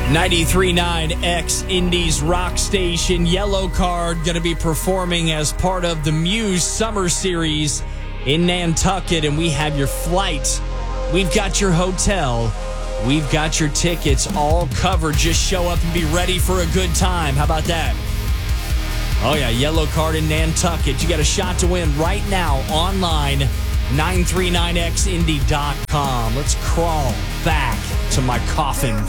93.9 X Indies Rock Station. Yellow Card going to be performing as part of the Muse Summer Series in Nantucket, and we have your flight. We've got your hotel. We've got your tickets all covered. Just show up and be ready for a good time. How about that? Oh, yeah, Yellow Card in Nantucket. You got a shot to win right now online, 939xindy.com. Let's crawl back to my coffin.